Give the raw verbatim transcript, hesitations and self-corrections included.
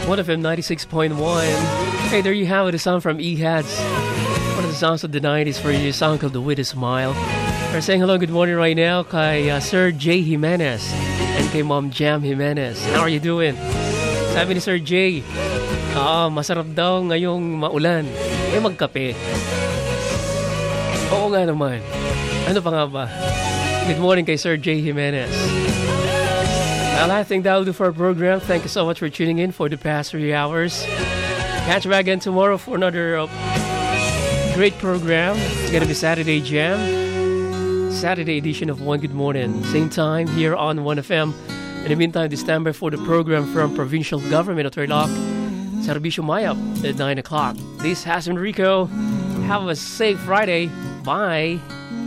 one F M ninety-six point one. Hey, there you have it, a song from E-Hats. One of the songs of the nineties for you, a song called The With a Smile. We're saying hello, good morning right now kay uh, Sir Jay Jimenez and kay Mom Jam Jimenez. How are you doing? Sabi ni Sir Jay, ah, masarap daw ngayong maulan. Eh, magkape. Oo nga naman. Ano pa nga ba? Good morning kay Sir Jay Jimenez. Well, I think that'll do for our program. Thank you so much for tuning in for the past three hours. Catch you back again tomorrow for another uh, great program. It's gonna be Saturday Jam, Saturday edition of One Good Morning. Same time here on one F M. In the meantime, this time by for the program from Provincial Government of Tarlac, Serbisyo Mayap at nine o'clock. This has been Rico. Have a safe Friday. Bye.